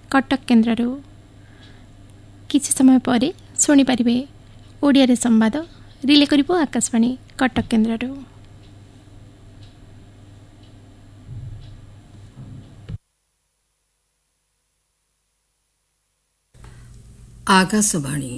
कटक केन्द्र किछि समय पर शुणी पारे ओडिया संवाद रिले करिबो आकाशवाणी कटक केन्द्र। आकाशवाणी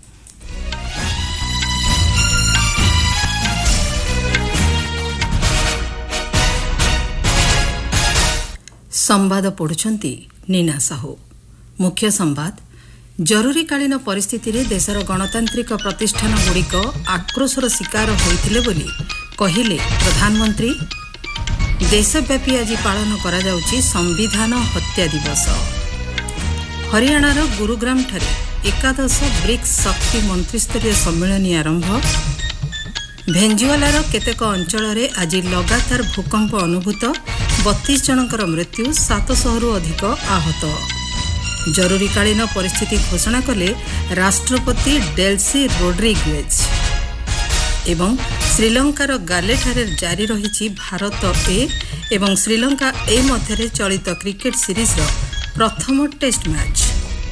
संवाद पढ़ुछंती नीना साहू। मुख्य संवाद। जरूरीकालीन परिस्थिति रे देशर गणतांत्रिक प्रतिष्ठान गुड़िक आक्रोशर शिकार होइथिले बोली कहिले प्रधानमंत्री। देशव्यापी आज पालन करा जाउची संविधान हत्या दिवस। हरियाणार गुरुग्राम ठारे एकादश ब्रिक्स शक्ति मंत्रिस्तरीय सम्मेलन आरंभ। भेंजुआलार केतेक अंचल आज लगातार भूकंप अनुभूत। 32 जनकर मृत्यु, 700 अधिक आहत। जरूरीकालीन परिस्थिति घोषणा कले राष्ट्रपति डेल्सी रोड्रिगेज। एवं श्रीलंकार गालेठारे जारी रही भारत ए एवं श्रीलंका ए मध्य चलित क्रिकेट सीरीज प्रथम टेस्ट मैच।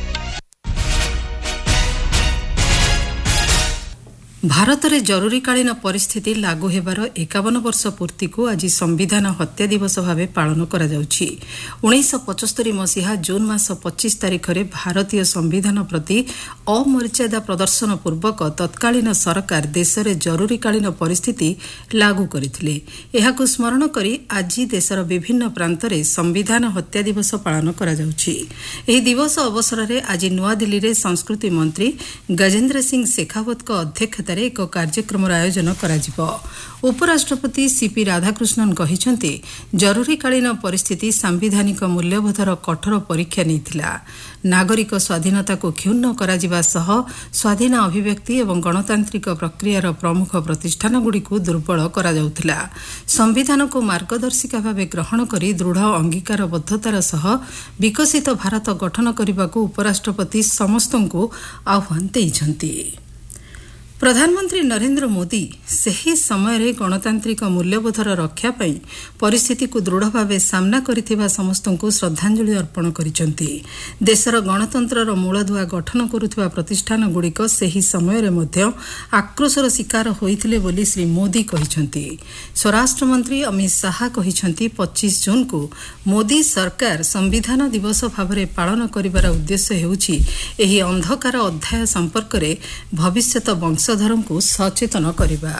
भारत में जरूरीकालीन परिस्थिति लागू हेबार 51 वर्ष पूर्ति को आज संविधान हत्या दिवस भाव पालन करा जाउछि। 1975 मसीहा जून मास 25 तारिख रे भारतीय संविधान प्रति अमर्यादा प्रदर्शन पूर्वक तत्कालीन सरकार देश में जरूरीकालीन परिस्थिति लागू करथिले। एहाकु स्मरण करी आज देशर विभिन्न प्रांत रे संविधान हत्या दिवस पालन करा जाउछि। एही दिवस अवसर रे आज नुआ दिल्ली रे संस्कृति मंत्री गजेंद्र सिंह शेखावत को अध्यक्षता एक कार्यक्रम आयोजन करा। उपराष्ट्रपति सीपी राधाकृष्णन कहिसंते जरूरीकालीन परिस्थिति सांविधानिक मूल्यबोधर कठोर परीक्षा नैथिला। नागरिक स्वाधीनता को क्षुण्ण करा सह स्वाधीन अभिव्यक्ति एवं गणतांत्रिक प्रक्रियार प्रमुख प्रतिष्ठान गुड़ी को दुर्बल करा जाउथिला। संविधान को मार्गदर्शिका भाव ग्रहण करी दृढ़ अंगीकारबद्धतार सह विकसित भारत गठन करने को उपराष्ट्रपति समस्तंको आह्वान देइछंती। प्रधानमंत्री नरेंद्र मोदी सही समय गणतांत्रिक मूल्यबोधर रक्षा पाई परिस्थिति को दृढ़ भाव सामना करिथिबा समस्तंको श्रद्धांजलि अर्पण करिसंती। देशर गणतंत्रर मूलदुआ गठन करुथिबा प्रतिष्ठान गुड़िक सही समय रे मध्य आक्रोशर शिकार होइथिले बोली श्री मोदी कहिसंती। स्वराष्ट्र मंत्री अमित शाह कहिसंती 25 जून को मोदी सरकार संविधान दिवस भाव में पालन करिबार उद्देश्य हेउछि एही अंधकार अध्याय संपर्क रे भविष्यत वंश धर्म को सचेतन करिबा।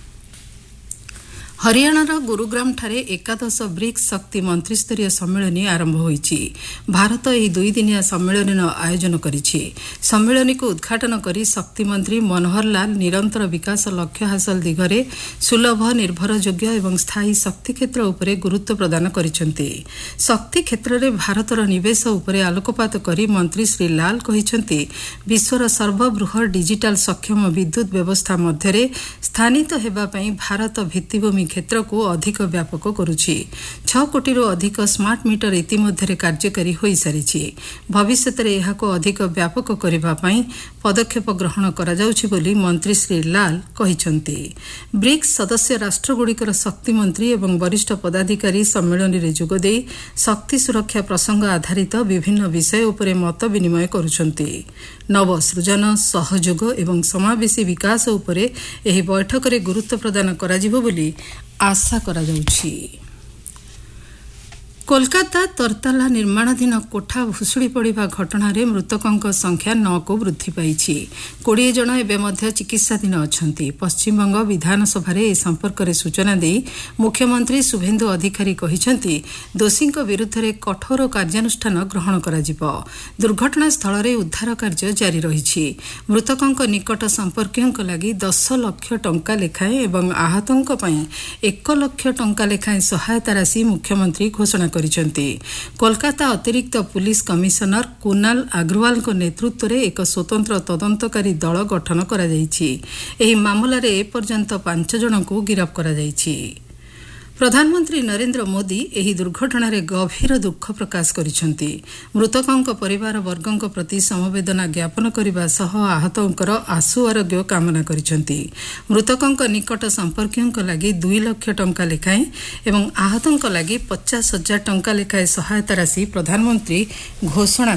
हरियाणार गुरुग्राम ठारे एकादश ब्रिक्स शक्ति मंत्रिस्तरीय सम्मेलन आरंभ होईछि। भारत एही 2 दिनिया सम्मेलन आयोजन करिछि। सम्मेलन को उद्घाटन करी शक्ति मंत्री मनोहर लाल निरंतर विकास लक्ष्य हासिल दिगरे सुलभ निर्भरयोग्य एवं स्थायी शक्ति क्षेत्र उपरे गुरुत्व प्रदान करिसंती। शक्ति क्षेत्र में भारतर निवेश उपरे आलोकपात करी मंत्री श्री लाल कहिसंती विश्वर सर्वबृहत डिजिटल सक्षम विद्युत व्यवस्था मध्यरे स्थानित हेबा पई भारत भित्तिभूमि क्षेत्र को अधिक व्यापक करुछि। 6 कोटी अधिक स्मार्ट मीटर इतिमध्य कार्यकारी हो सारी। भविष्य में यह अधिक व्यापक करने पदक्षेप ग्रहण करा जाउछि बोली मंत्री श्री लाल कहिसंती। ब्रिक्स सदस्य राष्ट्रगुड़िकर शक्ति मंत्री एवं वरिष्ठ पदाधिकारी सम्मेलन में जोगदे शक्ति सुरक्षा प्रसंग आधारित विभिन्न विषय उपरे मत विनिमय करुछंती। नव सृजन सहयोग एवं समावेशी विकास उपरे एही बैठक रे गुरुत्व प्रदान करा जिवो बोली आशा करा जाउछि। कोलकाता तरताला निर्माणाधीन कोठा भुशुड़ी पड़ा घटना मृतकों संख्या 9 को वृद्धि पाई। 20 जन एवं चिकित्साधीन अच्छा। पश्चिमबंग विधानसभा ए संपर्क में सूचना दे मुख्यमंत्री शुभेन्दु अधिकारी कहते दोषी विरुद्ध में कठोर कार्यानुष्ठान ग्रहण कर। दुर्घटना स्थल में उद्धार कार्य जारी रही। मृतकों निकट संपर्कों लगी 10 लाख टंका लेखाएं और आहतों 1 लाख टंका लेखाएं सहायता राशि मुख्यमंत्री घोषणा कोलकाता अतिरिक्त पुलिस कमिशनर कुणाल अग्रवाल नेतृत्व में एक स्वतंत्र तदंतकारी दल गठन करा जायछि। एही मामला रे एपर्यंत 5 जन को गिरफ्त करा जायछि। प्रधानमंत्री नरेंद्र मोदी एही दुर्घटना रे गभीर दुख प्रकाश करिसंती। मृतकों परिवार वर्गों प्रति समवेदना ज्ञापन करने सह आहतों आशु आरोग्य कामना करिसंती। मृतकों निकट संपर्कों लगी 2 लाख टंका लेखाएं एवं आहतों लगी 50,000 टंका लेखाएं सहायता राशि प्रधानमंत्री घोषणा